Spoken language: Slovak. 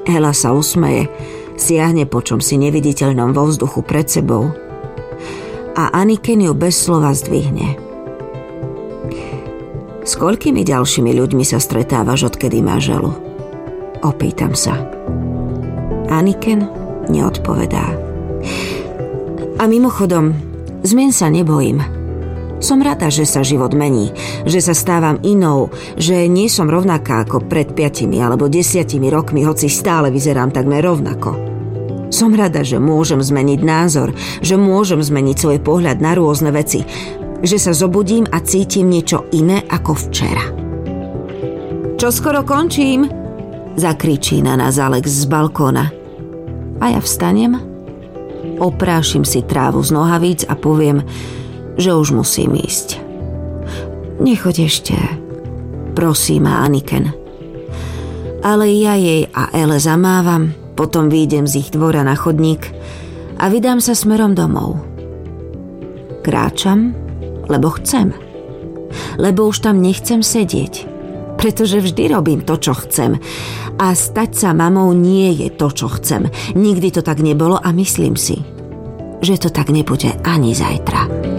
Ela sa usmeje, siahne po čomsi neviditeľnom vo vzduchu pred sebou a Aniken ju bez slova zdvihne. S koľkými ďalšími ľuďmi sa stretávaš, odkedy máš Elu? Opýtam sa. Aniken neodpovedá. A mimochodom, zmien sa nebojím. Som rada, že sa život mení, že sa stávam inou, že nie som rovnaká ako pred 5 alebo 10 rokmi, hoci stále vyzerám takmer rovnako. Som rada, že môžem zmeniť názor, že môžem zmeniť svoj pohľad na rôzne veci, že sa zobudím a cítim niečo iné ako včera. Čo skoro končím? Zakričí na nás Alex z balkóna. A ja vstanem, oprášim si trávu z nohavíc a poviem, že už musím ísť. Nechoď ešte, prosí ma Aniken. Ale ja jej a Ele zamávam, potom vyjdem z ich dvora na chodník a vydám sa smerom domov. Kráčam, lebo chcem. Lebo už tam nechcem sedieť. Pretože vždy robím to, čo chcem. A stať sa mamou nie je to, čo chcem. Nikdy to tak nebolo a myslím si, že to tak nebude ani zajtra.